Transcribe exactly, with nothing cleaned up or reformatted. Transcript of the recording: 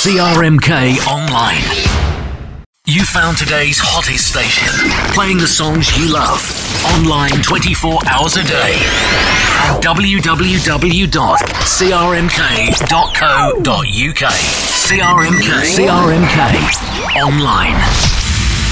C R M K Online. You found today's hottest station, playing the songs you love, online twenty-four hours a day, at w w w dot c r m k dot co dot u k. C R M K, C R M K Online.